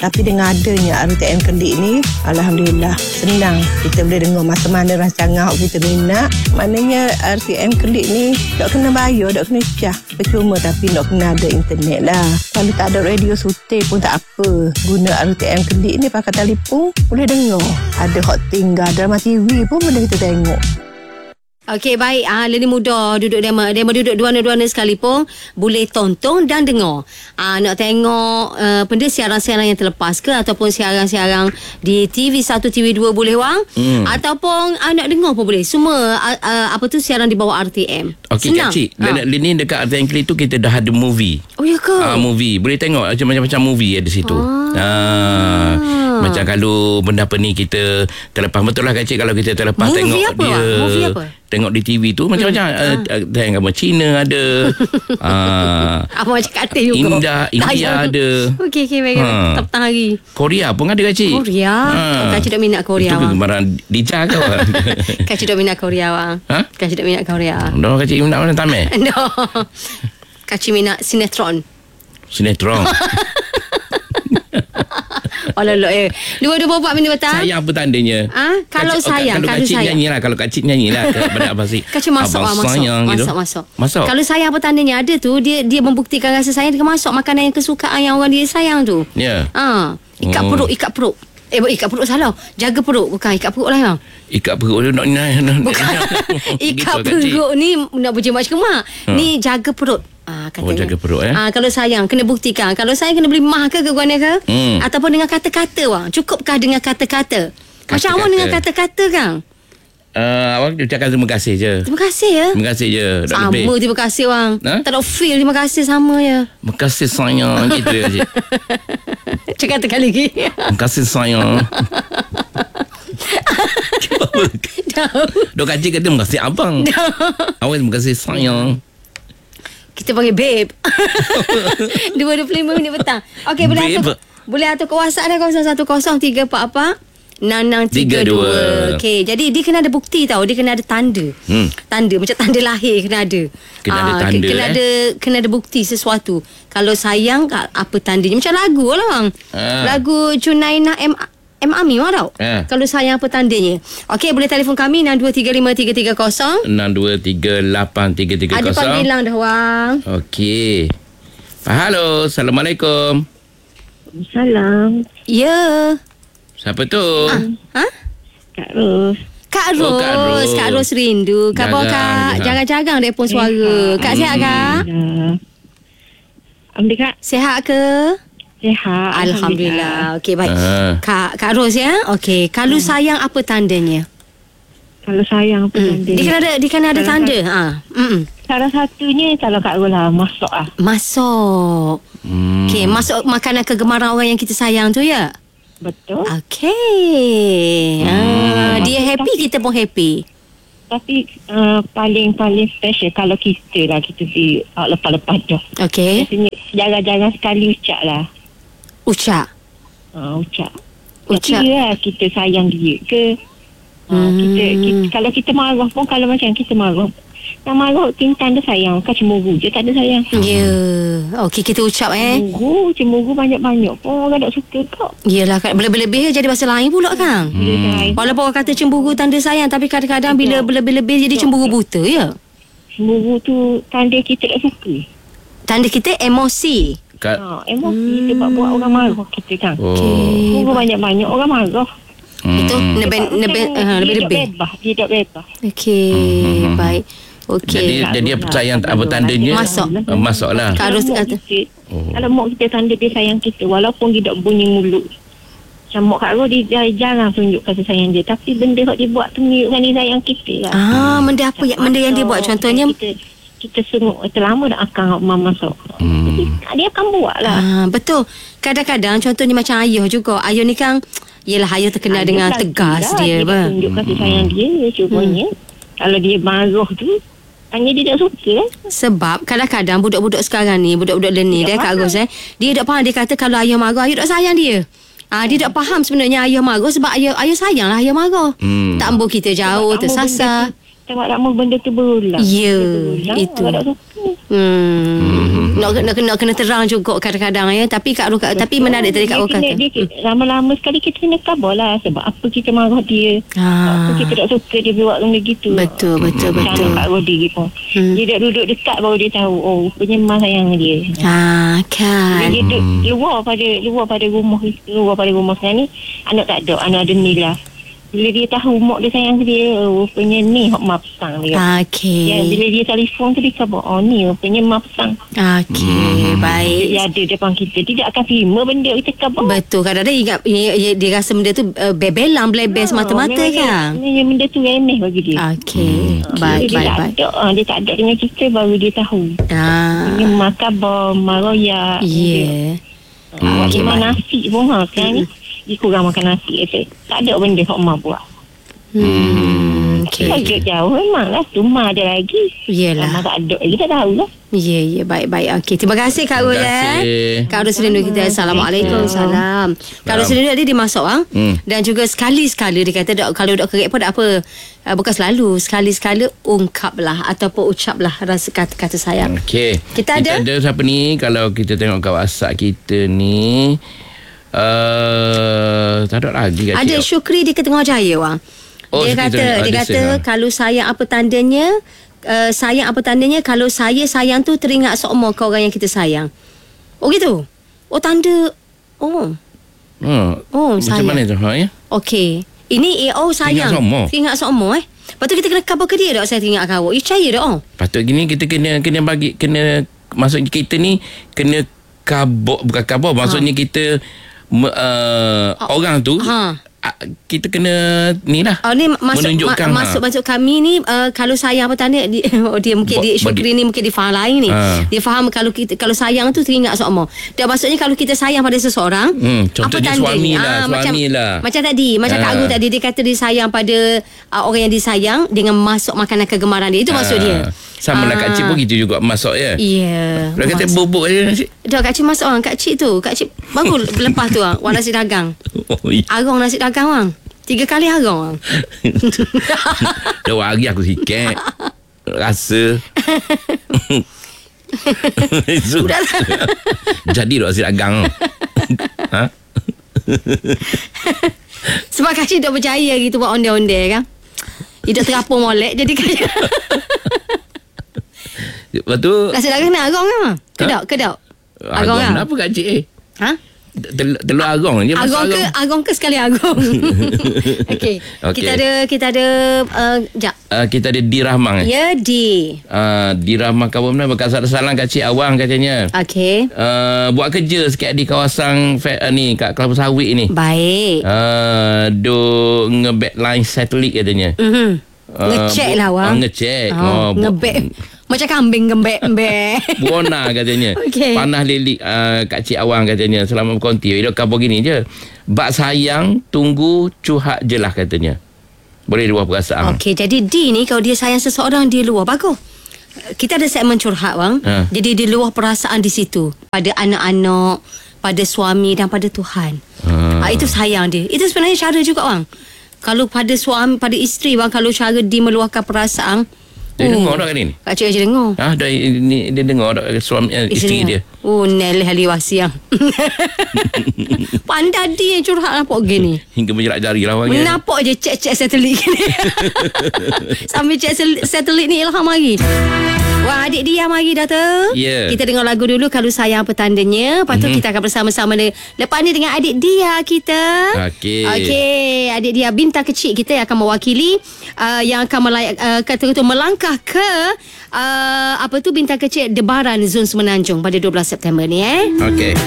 Tapi dengan adanya RTM Kedik ni, alhamdulillah senang. Kita boleh dengar masa mana rancangan kita minat. Maknanya RTM Kedik ni tak kena bayar, tak kena cah. Percuma tapi nak kena ada internet lah. Kalau tak ada radio sutir pun tak apa. Guna RTM Kedik ni pakai telefon boleh dengar. Ada hot tinggal drama TV pun boleh kita tengok. Okey, baik. Leni muda duduk demo duduk duana-duana sekalipun boleh tonton dan dengar. Nak tengok benda siaran-siaran yang terlepas ke ataupun siaran-siaran di TV1, TV2 boleh wang. Ataupun nak dengar pun boleh. Semua apa tu siaran di bawah RTM. Okey, Kak Cik. Leni dekat RTM Kedik tu kita dah ada movie. Oh ya ke? Movie. Boleh tengok macam-macam movie ada situ. Macam kalau benda apa ni kita terlepas. Betul lah Kak Cik, kalau kita terlepas movie tengok apa, dia. Movie apa? Tengok di TV tu macam-macam. Tengok apa Cina ada. Apa macam kata juga. India ada. Okey, baik. Petang hari. Korea pun ada Kak Cik. Korea? Kak Cik tak minat Korea. Itu kegemaran Dija ke apa? Kak Cik tak minat Korea bang. Kak Cik tak minat Korea. No, Kak Cik minat mana tamai? No. Kak Cik minat sinetron. Dua-dua minit petang. Sayang apa tandanya? Kalau sayang, kalau Kak Cik nyanyilah, kalau Kak Cik nyanyilah kepada Abang Zik. Kak Cik masuk Masuk. Kalau sayang apa tandanya? Ada tu dia membuktikan rasa sayang dengan masuk makanan yang kesukaan yang orang dia sayang tu. Ya. Ikat perut. Ikat perut salah. Jaga perut, bukan ikat perut lah bang. Ikat perut tu nak bukan. Ikat perut ni nak berjemaah kemak. Ni jaga perut. Katanya. Jaga perut kalau sayang kena buktikan. Kalau sayang kena beli mah ke guana ke? Ataupun dengan kata-kata bang. Cukupkah dengan kata-kata? Macam awak dengan kata-kata kan? Awak ucapkan terima kasih je. Terima kasih ya. Terima kasih je. Sama lebih. Terima kasih bang. Tak ada feel terima kasih sama ya. Terima kasih sayang gitu je. Cakap kali lagi. Terima kasih sayang. Dok Kak Cik kata terima kasih abang. Awak terima kasih sayang. Kita panggil babe. 2.25 minit petang. Okey, boleh atur ke WhatsApp dah 0113446632. Okey, jadi dia kena ada bukti tau. Dia kena ada tanda. Tanda macam tanda lahir kena ada. Kena ada bukti sesuatu. Kalau sayang apa tandanya? Macam lagu lah bang. Lagu Junaina M. Ami tau. Kalau sayang apa tandanya? Okey, boleh telefon kami 62353330 62383330. Ada panggilan dah wang. Okey. Halo, Assalamualaikum. Salam. Ya. Siapa tu? Kak Ros. Kak Ros rindu. Khabar Kak? Jangan-jangan dia pun suara. Kak sihat Kak? Alhamdulillah Kak. Sihat ke? Sihat. Alhamdulillah. Okey, baik. Kak Ros ya. Okey, kalau sayang apa tandanya? Kalau sayang apa tandanya? Dia kena ada tanda. Salah satunya kalau Kak Ros lah masak lah. Masuk. Okey, masuk makanan kegemaran orang yang kita sayang tu ya? Betul. Okey. Dia happy, kita pun happy. Tapi paling special kalau kita lepas-lepas tu. Okey. Biasanya jarang-jarang sekali ucap lah. Ucap. Tapi lah kita sayang dia ke. Kita kalau kita marah pun, kalau macam kita marah, yang marah tanda sayang, kan cemburu je tak ada sayang. Ya. Okey, kita ucap Cemburu banyak-banyak pun orang tak suka kau. Yelah, berlebih-lebih jadi bahasa lain pula kan. Walaupun orang kata cemburu tanda sayang, tapi kadang-kadang bila berlebih-lebih jadi cemburu buta ya. Cemburu tu tanda kita tak suka. Tanda kita emosi. Emosi sebab buat orang marah kita kan. Cemburu banyak-banyak orang marah. Itu lebih-lebih. Dia tak bebas. Okey, baik. Okey. Jadi dia sayang apa tandanya? Masuklah. Kalau mak kita tanda dia sayang kita, walaupun dia tak bunyi mulut. Macam mak Kak Ros, dia jarang tunjuk kasih sayang dia, tapi benda yang dia buat tu menunjukkan dia sayang kita lah. Benda yang dia buat contohnya kita senguk terlama dah akan mama masuk. Jadi dia akan buat lah. Betul. Kadang-kadang contohnya macam ayah juga. Ayah ni kan, yelah ayah terkenal dengan tegas dia. Dia tunjuk kasih sayang dia cumanya. Kalau dia marah tu, tanya dia tak suka. Sebab kadang-kadang budak-budak sekarang ni, budak-budak learning dia Kak Ros dia tak faham. Dia kata kalau ayah marah, ayah tak sayang dia. Dia tak faham sebenarnya ayah marah sebab ayah sayang lah ayah marah. Tak ambil kita jauh, tersasar. lama benda tu berulang. Ya, itu. Tak suka. Nak kena terang juga kadang-kadang ya. Tapi tapi menarik tadi Kak Ro kata. Lama-lama sekali kita kena khabar lah sebab apa kita marah dia. Apa kita tak suka dia buat benda gitu. Betul. Kak Rodi gitu. Dia dah duduk dekat baru dia tahu rupanya Mak sayang dia. Kan. Dia duduk luar pada rumah saya ni anak tak ada, anak ada Nila. Bila dia tahu mak dia sayang dia, rupanya ni mak pesang dia. Okey. Ya, bila dia telefon tu dia khabar, ni rupanya mak pesang. Okey, baik. Dia ada depan kita, dia tak akan terima benda kita khabar. Betul, kadang-kadang dia rasa benda tu bebelang, blebes mata-mata kan. Benda tu remeh bagi dia. Okey, baik. Dia tak ada dengan kita baru dia tahu. Ini mak khabar, mak royak. Ya. Makan nasi pun sekarang ni. Dia kurang makan nasi kata. Tak ada benda hak mak buat. Okay. Agak jauh memanglah. Tu mak ada lagi. Yelah. Mak tak ada lagi, tak tahulah. Ya, baik. Okey, terima kasih Kak Ro ya. Kak Ro Selindu kita. Assalamualaikum. Salam. Kak Ro Selindu tadi dia masuk dan juga sekali-sekala dia kata kalau dok kerek pun tak apa. Bukan selalu, sekali-sekala ungkaplah ataupun ucaplah rasa kata-kata sayang. Okey. Kita ada siapa ni kalau kita tengok kat WhatsApp kita ni tak ada lagi kat ada Syukri di Ketengah Jaya wang. Dia kata kalau sayang apa tandanya? Sayang apa tandanya? Kalau saya sayang tu teringat seumur ke orang yang kita sayang. Oh gitu. Oh tanda. Macam sayang. mana tu ya? Okey. Ini sayang. Teringat seumur Lepas tu kita kena khabar ke dia tak saya teringat kau. You percaya tak? Patut gini kita kena maksudnya kita ni kena bukan khabar maksudnya kita orang tu kita kena ni lah ni menunjukkan maksud kami ni kalau sayang apa tanda dia mungkin Syukri ni mungkin dia faham lain ni. Dia faham kalau sayang tu teringat seumur. Dan maksudnya kalau kita sayang pada seseorang contohnya apa tanda suami lah macam tadi Kak Ru tadi dia kata dia sayang pada orang yang disayang dengan masuk makanan kegemaran dia. Itu maksud dia. Sama lah Kak Cik pun gitu juga masuk ya. Ya. Dia kata bubuk je nasi. Dah Kak Cik masuk Kak Cik baru lepas tu wang nasi dagang. Arong nasi dagang wang. 3 kali arong wang. Dah hari aku sikit. Rasa. Jadi nasi dagang. Sebab Kak Cik dah berjaya gitu buat onde-onde kan. Hidup terapung molek jadi kaya. Lepas tu nasi dagang nak arong kan? Kedok. Arong kenapa Kak Cik telur arong je. Arong ke sekali arong. Okey. Kita ada kita ada Di Rahmang. Ya Di Rahmang kawan mana berkat salam Kak Cik Awang katanya. Okey. Buat kerja sikit di kawasan ni kat Kelapa Sawit ni. Baik. Nge-back line satelit katanya. Ngecek lah wang. Ngecek. Ngebek. Macam kambing gembek-gembek. Buona katanya. Okay. Panah lilik Kak Cik Awang katanya. Selamat berkonti. Dia khabar gini je. Bak sayang tunggu cuhat je lah katanya. Boleh luar perasaan. Okey, jadi D ni kalau dia sayang seseorang dia luar bagus. Kita ada segmen curhat bang. Jadi dia luar perasaan di situ pada anak-anak, pada suami dan pada Tuhan. Itu sayang dia. Itu sebenarnya cara juga bang. Kalau pada suami, pada isteri bang, kalau cara dia meluahkan perasaan. Dia dengar tak ni? Kak Cik aja dengar. Dia dengar tak suami isteri dia? Nelih ahli wasiang. Pandai dia yang curhat nampak gini. Hingga menjerat jari lah orangnya. Nampak je cek satelit gini. Sambil cek satelit ni Ilham mari. Wah, adik dia mari dah tu. Yeah. Kita dengar lagu dulu kalau sayang apa tandanya. Lepas tu kita akan bersama-sama lepas ni dengan adik dia kita. Okey, adik dia bintang kecil kita yang akan mewakili yang akan kata melangkah ke bintang kecil Debaran Zon Semenanjung pada 12 September ni. Okey.